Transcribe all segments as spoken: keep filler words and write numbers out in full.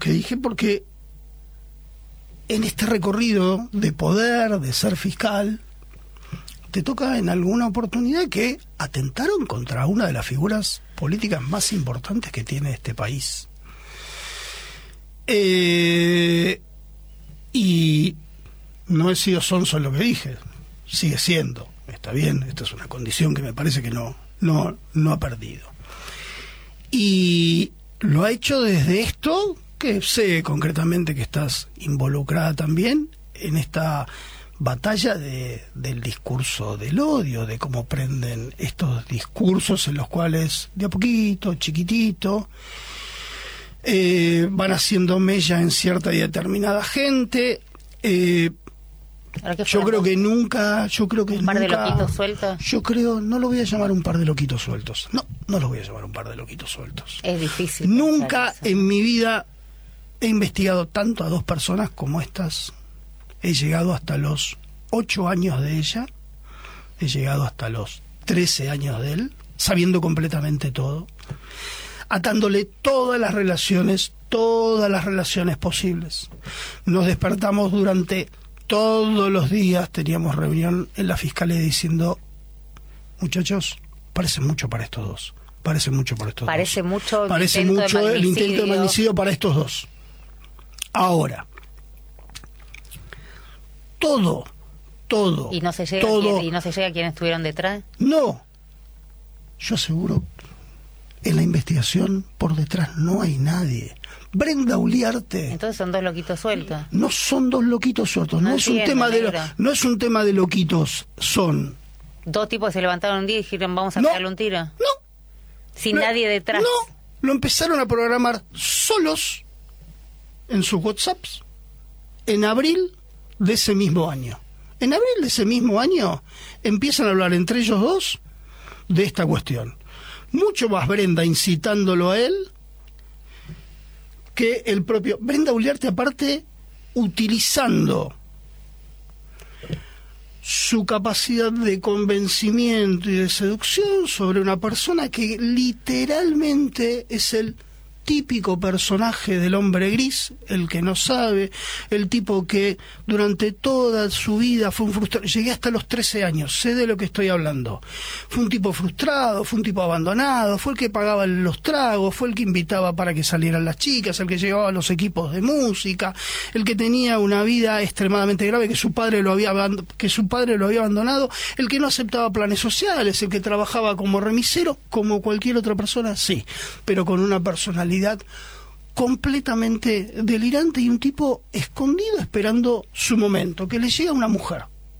que dije, porque en este recorrido de poder, de ser fiscal, te toca en alguna oportunidad que atentaron contra una de las figuras políticas más importantes que tiene este país. Eh, y no he sido sonso en lo que dije, sigue siendo, está bien, esta es una condición que me parece que no, no, no ha perdido. Y lo ha hecho desde esto, que sé concretamente que estás involucrada también en esta batalla de, del discurso del odio, de cómo prenden estos discursos en los cuales de a poquito, chiquitito, eh, van haciendo mella en cierta y determinada gente. Eh, yo creo que nunca, yo creo que un par nunca, de loquitos sueltos. Yo creo, no lo voy a llamar un par de loquitos sueltos. No, no lo voy a llamar un par de loquitos sueltos. Es difícil. Nunca en mi vida he investigado tanto a dos personas como estas. He llegado hasta los ocho años de ella, he llegado hasta los trece años de él, sabiendo completamente todo, atándole todas las relaciones, todas las relaciones posibles. Nos despertamos durante todos los días, teníamos reunión en la fiscalía diciendo, muchachos, parece mucho para estos dos, parece mucho para estos parece dos. Mucho parece mucho el intento de magnicidio para estos dos. Ahora, todo, todo, ¿Y no se llega, todo, a, ¿y no se llega a quienes estuvieron detrás? No, yo aseguro, en la investigación por detrás no hay nadie. Brenda Uliarte. Entonces son dos loquitos sueltos. No son dos loquitos sueltos, no, no es entiendo, un tema negro. de lo, no es un tema de loquitos, son dos tipos se levantaron un día y dijeron vamos a no, pegarle un tiro. No. Sin no, nadie detrás. No, lo empezaron a programar solos en sus WhatsApps en abril de ese mismo año. En abril de ese mismo año empiezan a hablar entre ellos dos de esta cuestión. Mucho más Brenda incitándolo a él que el propio Brenda Uliarte, aparte utilizando su capacidad de convencimiento y de seducción sobre una persona que literalmente es el típico personaje del hombre gris, el que no sabe, el tipo que durante toda su vida fue un frustrado. Llegué hasta los trece años, sé de lo que estoy hablando. Fue un tipo frustrado, fue un tipo abandonado, fue el que pagaba los tragos, fue el que invitaba para que salieran las chicas, el que llevaba los equipos de música, el que tenía una vida extremadamente grave, que su padre lo había que su padre lo había abandonado, el que no aceptaba planes sociales, el que trabajaba como remisero, como cualquier otra persona, sí, pero con una personalidad completamente delirante y un tipo escondido esperando su momento, que le llega una mujer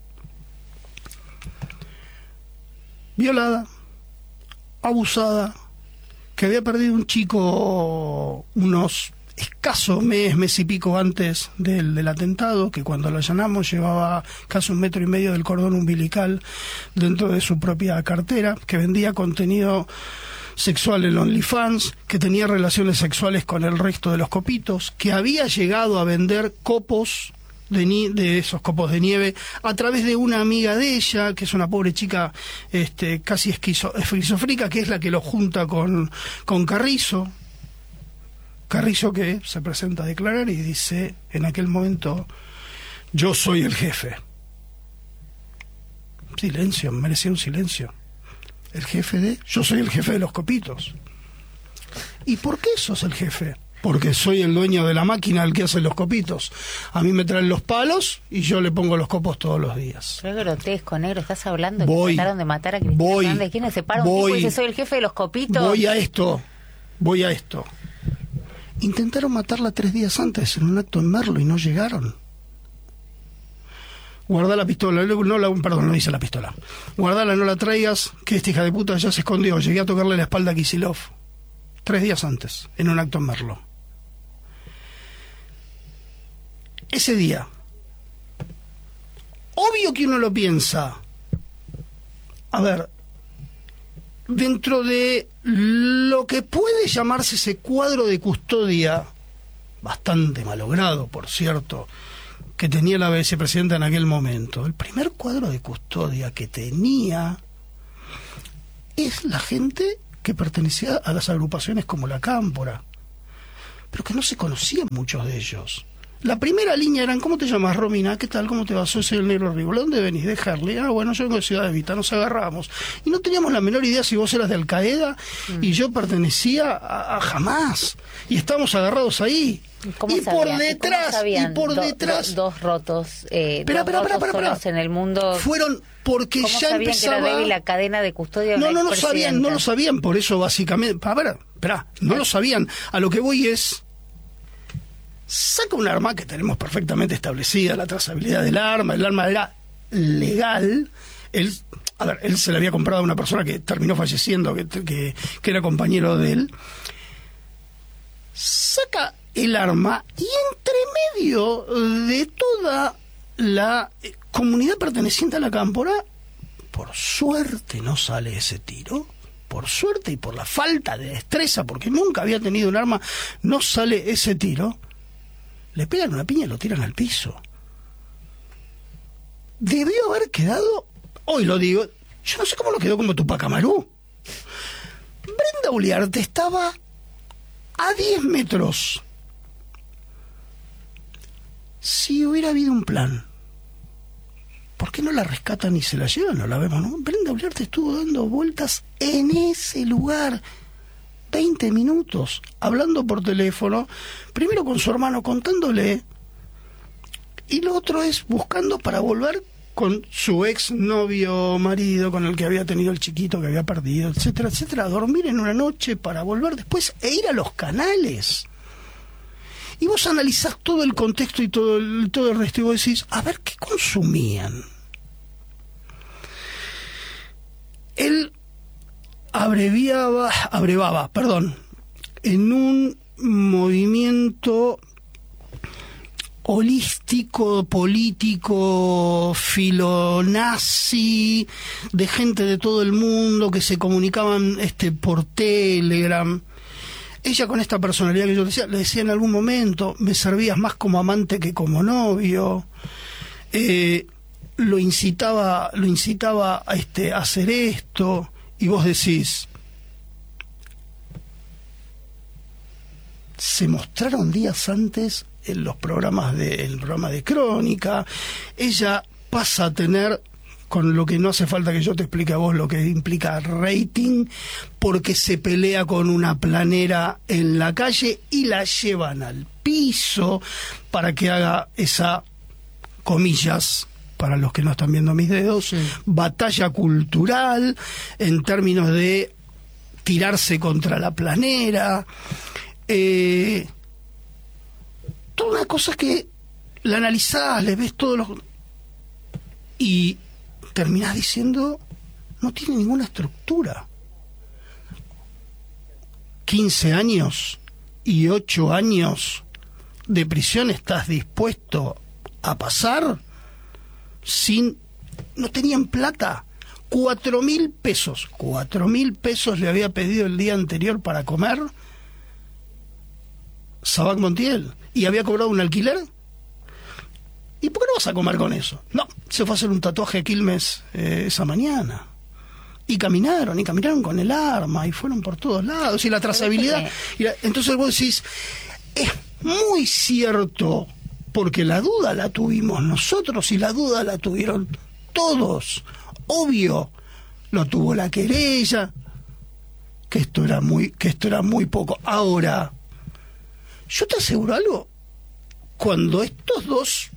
violada, abusada, que había perdido un chico unos escasos mes, mes y pico antes del, del atentado, que cuando lo allanamos llevaba casi un metro y medio del cordón umbilical dentro de su propia cartera, que vendía contenido sexual en OnlyFans, que tenía relaciones sexuales con el resto de los copitos, que había llegado a vender copos de, ni de esos copos de nieve a través de una amiga de ella, que es una pobre chica este, casi esquizo esquizofrénica, que es la que lo junta con, con Carrizo. Carrizo que se presenta a declarar y dice en aquel momento, yo soy el jefe. Silencio, merecía un silencio. El jefe de... Yo soy el jefe de los copitos. ¿Y por qué sos el jefe? Porque soy el dueño de la máquina al que hace los copitos. A mí me traen los palos y yo le pongo los copos todos los días. Pero es grotesco, negro. Estás hablando voy, que trataron de matar a Cristina voy, Fernández. ¿Quién se para un voy, tipo y dice soy el jefe de los copitos? Voy a esto. Voy a esto. Intentaron matarla tres días antes en un acto en Merlo y no llegaron. Guardá la pistola, no la, perdón, no dice la pistola. Guardala, no la traigas, que esta hija de puta ya se escondió. Llegué a tocarle la espalda a Kicillof. Tres días antes, en un acto en Merlo. Ese día, obvio que uno lo piensa. A ver, dentro de lo que puede llamarse ese cuadro de custodia, bastante malogrado, por cierto, que tenía la vicepresidenta en aquel momento, el primer cuadro de custodia que tenía es la gente que pertenecía a las agrupaciones como la Cámpora. pero que no se conocían muchos de ellos. La primera línea eran: ¿cómo te llamas, Romina? ¿Qué tal? ¿Cómo te va? Soy el Negro Ribolo. ¿Dónde venís? De Harley. Ah, bueno, yo vengo de Ciudad Evita. Nos agarramos. Y no teníamos la menor idea si vos eras de Al Qaeda mm. y yo pertenecía a, a Hamás. Y estábamos agarrados ahí. ¿Cómo y, sabían? por detrás, ¿Y, y por do, detrás... Do, dos rotos, eh, pero, dos pero, rotos pero, pero, solos en el mundo. Fueron porque ¿Cómo ya sabían empezaba... que era débil la cadena de custodia de No, una no lo sabían, no lo sabían, por eso básicamente... A ver, espera, no lo sabían. A lo que voy es... Saca un arma que tenemos perfectamente establecida, la trazabilidad del arma, el arma era legal. Él, a ver, él se la había comprado a una persona que terminó falleciendo, que, que, que era compañero de él. Saca el arma y entre medio de toda la comunidad perteneciente a la cámpora, por suerte no sale ese tiro. Por suerte y por la falta de destreza, porque nunca había tenido un arma, no sale ese tiro. Le pegan una piña y lo tiran al piso. Debió haber quedado, hoy lo digo, yo no sé cómo lo quedó como Tupac Amaru. Brenda Uliarte estaba a diez metros. Si hubiera habido un plan, ¿por qué no la rescatan y se la llevan? No la vemos, ¿no? Brenda Uliarte estuvo dando vueltas en ese lugar veinte minutos, hablando por teléfono, primero con su hermano contándole, y lo otro es buscando para volver con su ex novio, marido, con el que había tenido el chiquito que había perdido, etcétera, etcétera, a dormir en una noche para volver después e ir a los canales. Y vos analizás todo el contexto y todo el, todo el resto y vos decís, a ver, ¿qué consumían? Él abreviaba, abrevaba, perdón, en un movimiento holístico, político, filonazi, de gente de todo el mundo que se comunicaban este por Telegram. Ella, con esta personalidad que yo decía, le decía en algún momento, me servías más como amante que como novio. Eh, lo incitaba, lo incitaba a este a hacer esto. Y vos decís, se mostraron días antes en los programas de, el programa de Crónica. Ella pasa a tener, con lo que no hace falta que yo te explique a vos lo que implica rating, porque se pelea con una planera en la calle y la llevan al piso para que haga esa, comillas, para los que no están viendo mis dedos, sí, batalla cultural en términos de tirarse contra la planera, eh, toda una cosa que la analizás, le ves todos los... y terminás diciendo, no tiene ninguna estructura. quince años y ocho años de prisión estás dispuesto a pasar sin... no tenían plata. Cuatro mil pesos. Cuatro mil pesos le había pedido el día anterior para comer Sabac Montiel. Y había cobrado un alquiler. ¿Y por qué no vas a comer con eso? No, se fue a hacer un tatuaje a Quilmes eh, esa mañana. Y caminaron, y caminaron con el arma, y fueron por todos lados, y la trazabilidad. Y la, entonces vos decís, es muy cierto, porque la duda la tuvimos nosotros, y la duda la tuvieron todos. Obvio, lo tuvo la querella, que esto era muy, que esto era muy poco. Ahora, yo te aseguro algo, cuando estos dos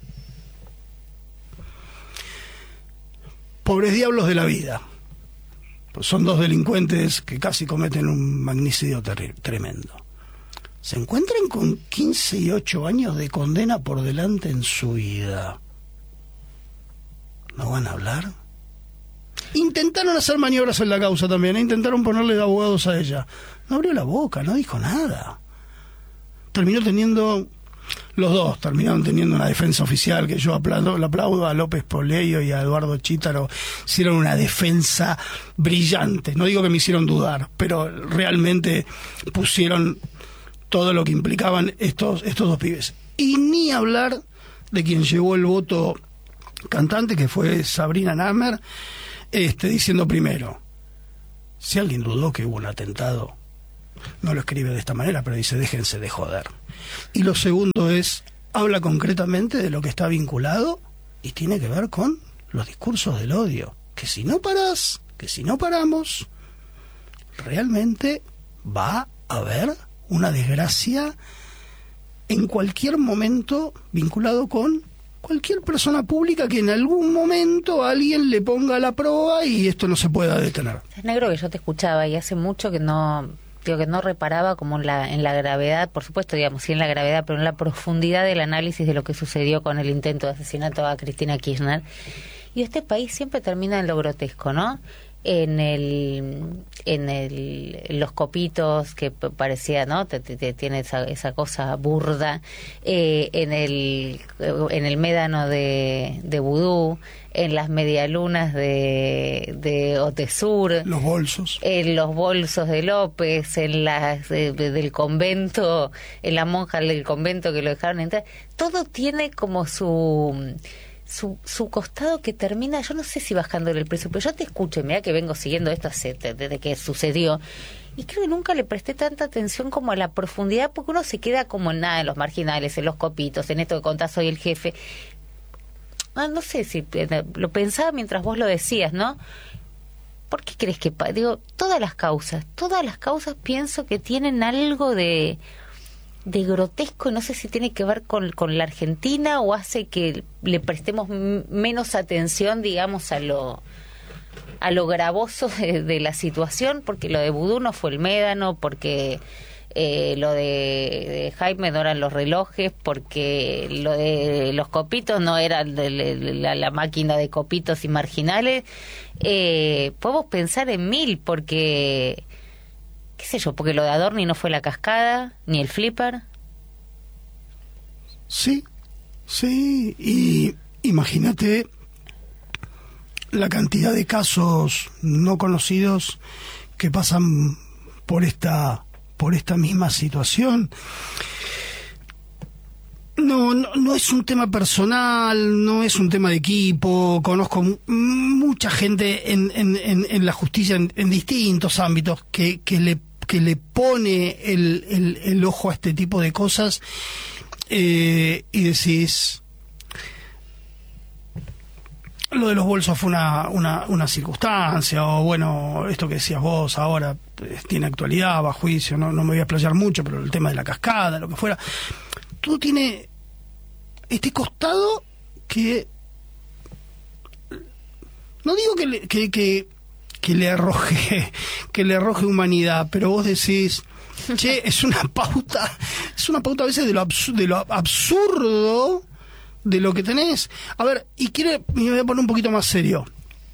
pobres diablos de la vida, pues son dos delincuentes que casi cometen un magnicidio terri- tremendo, se encuentran con quince y ocho años de condena por delante en su vida, ¿no van a hablar? Intentaron hacer maniobras en la causa también, ¿eh? Intentaron ponerle de abogados a ella, no abrió la boca, no dijo nada. Terminó teniendo, los dos terminaron teniendo una defensa oficial que yo aplaudo, le aplaudo a López Poleyo y a Eduardo Chítaro. Hicieron una defensa brillante. No digo que me hicieron dudar, pero realmente pusieron todo lo que implicaban estos, estos dos pibes. Y ni hablar de quien llevó el voto cantante, que fue Sabrina Namer, este, diciendo primero, si alguien dudó que hubo un atentado, no lo escribe de esta manera, pero dice déjense de joder. Y lo segundo es, habla concretamente de lo que está vinculado y tiene que ver con los discursos del odio, que si no parás, que si no paramos, realmente va a haber una desgracia en cualquier momento vinculado con cualquier persona pública que en algún momento alguien le ponga la proa y esto no se pueda detener. Es negro que yo te escuchaba y hace mucho que no, digo, que no reparaba como en la, en la gravedad, por supuesto, digamos, sí en la gravedad, pero en la profundidad del análisis de lo que sucedió con el intento de asesinato a Cristina Kirchner. Y este país siempre termina en lo grotesco, ¿no? En el, en el, en los copitos que parecía, ¿no? Te, te, te, tiene esa, esa cosa burda, eh, en el, en el médano de, de vudú, en las medialunas de, de Otesur, los bolsos, en los bolsos de López, en las de, de, del convento, en la monja del convento que lo dejaron entrar. Todo tiene como su Su, su costado que termina, yo no sé si bajándole el precio, pero yo te escucho, y mira que vengo siguiendo esto hace, desde que sucedió, y creo que nunca le presté tanta atención como a la profundidad, porque uno se queda como en nada, en los marginales, en los copitos, en esto que contás hoy el jefe. No, no sé si lo pensaba mientras vos lo decías, ¿no? ¿Por qué crees que pa-? Digo, todas las causas, todas las causas pienso que tienen algo de de grotesco, no sé si tiene que ver con, con la Argentina o hace que le prestemos m- menos atención, digamos, a lo a lo gravoso de, de la situación, porque lo de Vudú no fue el médano, porque eh, lo de, de Jaime no eran los relojes, porque lo de los copitos no era de, de, de, la, la máquina de copitos y marginales. Eh, podemos pensar en mil, porque qué sé yo, porque lo de Adorni no fue la cascada, ni el flipper. Sí, sí, y imagínate la cantidad de casos no conocidos que pasan por esta, por esta misma situación. No, no, no es un tema personal, no es un tema de equipo. Conozco m- mucha gente en, en, en, en la justicia en, en distintos ámbitos que, que le que le pone el, el, el ojo a este tipo de cosas, eh, y decís, lo de los bolsos fue una, una, una circunstancia, o bueno, esto que decías vos ahora eh, tiene actualidad, va a juicio, no, no me voy a explayar mucho, pero el tema de la cascada, lo que fuera, todo tiene este costado que no digo que le, que, que que le arroje, que le arroje humanidad, pero vos decís, che, es una pauta, es una pauta a veces de lo, abs- de lo absurdo de lo que tenés. A ver, y quiere, me voy a poner un poquito más serio.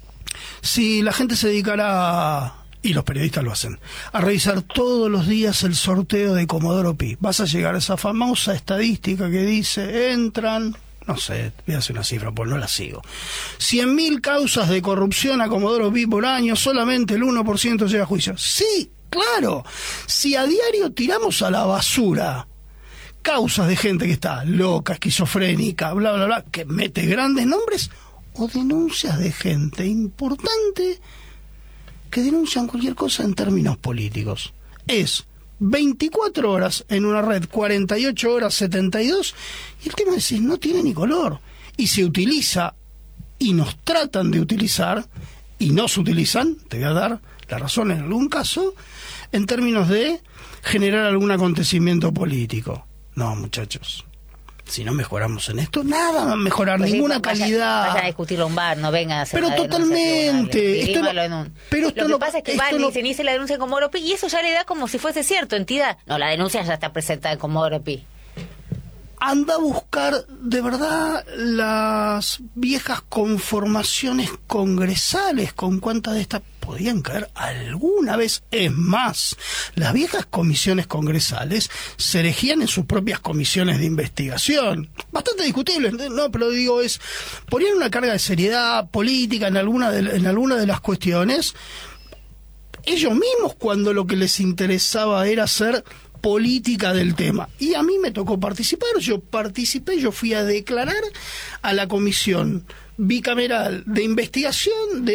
Si la gente se dedicara, y los periodistas lo hacen, a revisar todos los días el sorteo de Comodoro Pi, vas a llegar a esa famosa estadística que dice, entran, no sé, voy a hacer una cifra, pues no la sigo, cien mil causas de corrupción a Comodoro Pi por año, solamente el uno por ciento llega a juicio. Sí, claro, si a diario tiramos a la basura causas de gente que está loca, esquizofrénica, bla, bla, bla, que mete grandes nombres, o denuncias de gente importante que denuncian cualquier cosa en términos políticos. Es veinticuatro horas en una red, cuarenta y ocho horas, setenta y dos, y el tema es que no tiene ni color. Y se utiliza, y nos tratan de utilizar, y no se utilizan, te voy a dar la razón en algún caso, en términos de generar algún acontecimiento político. No, muchachos, si no mejoramos en esto, nada va a mejorar, pues ninguna sí, vaya, calidad. Vayan a discutirlo en un bar, no vengan a hacer pero una totalmente. Esto no, en un... Pero esto lo que no, pasa es que van y no... dicen, hice la denuncia en Comodoro Pi, y eso ya le da como si fuese cierto, entidad. No, la denuncia ya está presentada en Comodoro Pi. Anda a buscar de verdad las viejas conformaciones congresales, con cuántas de estas podían caer alguna vez. Es más, las viejas comisiones congresales se erigían en sus propias comisiones de investigación, bastante discutibles, no, pero digo, es ponían una carga de seriedad política en alguna de, en alguna de las cuestiones, ellos mismos, cuando lo que les interesaba era hacer política del tema. Y a mí me tocó participar, yo participé, yo fui a declarar a la comisión bicameral de investigación de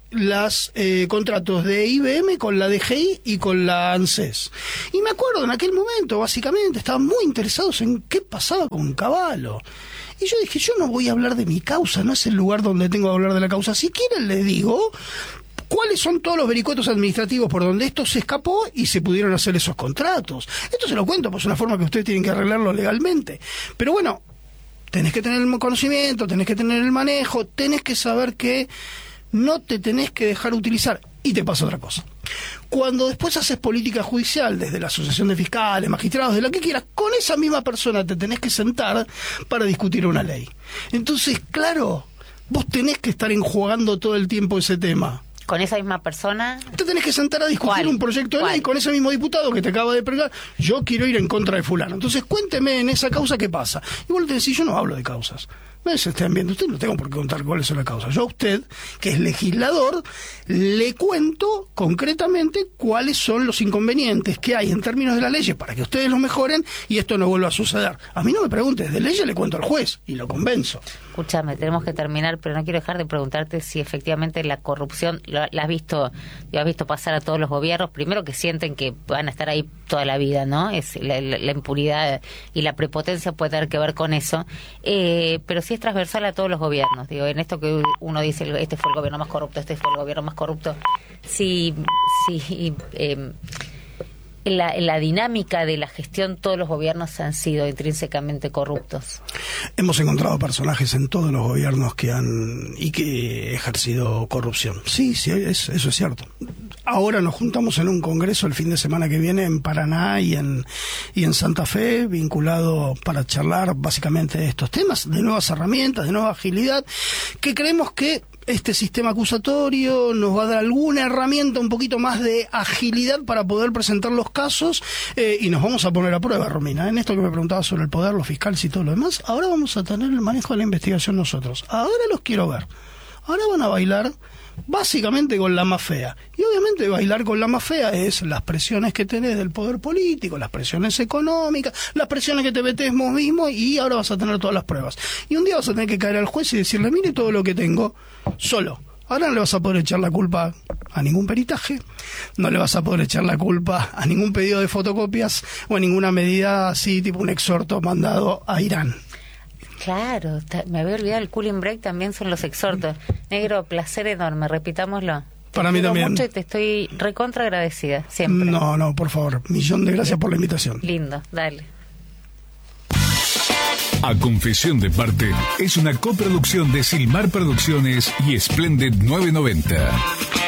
los eh, contratos de I B M con la D G I y con la ANSES. Y me acuerdo en aquel momento, básicamente, estaban muy interesados en qué pasaba con Cavallo. Y yo dije, yo no voy a hablar de mi causa, no es el lugar donde tengo que hablar de la causa. Si quieren les digo cuáles son todos los vericuetos administrativos por donde esto se escapó y se pudieron hacer esos contratos. Esto se lo cuento, pues es una forma que ustedes tienen que arreglarlo legalmente. Pero bueno, tenés que tener el conocimiento, tenés que tener el manejo, tenés que saber que no te tenés que dejar utilizar. Y te pasa otra cosa. Cuando después haces política judicial, desde la asociación de fiscales, magistrados, de lo que quieras, con esa misma persona te tenés que sentar para discutir una ley. Entonces, claro, vos tenés que estar enjuagando todo el tiempo ese tema. ¿Con esa misma persona? Te tenés que sentar a discutir ¿Cuál? un proyecto de ¿Cuál? ley con ese mismo diputado que te acaba de preguntar. Yo quiero ir en contra de fulano. Entonces, cuénteme en esa causa qué pasa. Y vos le decís, yo no hablo de causas. No se estén viendo, usted no tengo por qué contar cuáles son las causas. Yo a usted, que es legislador, le cuento concretamente cuáles son los inconvenientes que hay en términos de las leyes para que ustedes los mejoren y esto no vuelva a suceder. A mí no me preguntes de leyes, le cuento al juez y lo convenzo. Escúchame, tenemos que terminar, pero no quiero dejar de preguntarte si efectivamente la corrupción la, la has visto, lo has visto pasar a todos los gobiernos. Primero, que sienten que van a estar ahí toda la vida, ¿no? Es la, la, la impunidad y la prepotencia puede tener que ver con eso, eh, pero sí es transversal a todos los gobiernos. Digo, en esto que uno dice, este fue el gobierno más corrupto, este fue el gobierno más corrupto, sí, sí, eh, en la, en la dinámica de la gestión todos los gobiernos han sido intrínsecamente corruptos. Hemos encontrado personajes en todos los gobiernos que han y que ejercido corrupción. Sí, sí, es, eso es cierto. Ahora nos juntamos en un congreso el fin de semana que viene en Paraná y en y en Santa Fe, vinculado para charlar básicamente de estos temas, de nuevas herramientas, de nueva agilidad, que creemos que este sistema acusatorio nos va a dar alguna herramienta, un poquito más de agilidad para poder presentar los casos, eh, y nos vamos a poner a prueba, Romina. En esto que me preguntabas sobre el poder, los fiscales y todo lo demás, ahora vamos a tener el manejo de la investigación nosotros. Ahora los quiero ver. Ahora van a bailar básicamente con la más fea. Y obviamente bailar con la más fea es las presiones que tenés del poder político, las presiones económicas, las presiones que te metés vos mismo, y ahora vas a tener todas las pruebas. Y un día vas a tener que caer al juez y decirle, mire todo lo que tengo, solo. Ahora no le vas a poder echar la culpa a ningún peritaje, no le vas a poder echar la culpa a ningún pedido de fotocopias o a ninguna medida así, tipo un exhorto mandado a Irán. Claro, me había olvidado, el cooling break también son los exhortos. Negro, placer enorme, repitámoslo. Para mí también. Mucho y te estoy recontra agradecida, siempre. No, no, por favor, millón de gracias por la invitación. Lindo, dale. A Confesión de Parte es una coproducción de Silmar Producciones y Splendid novecientos noventa.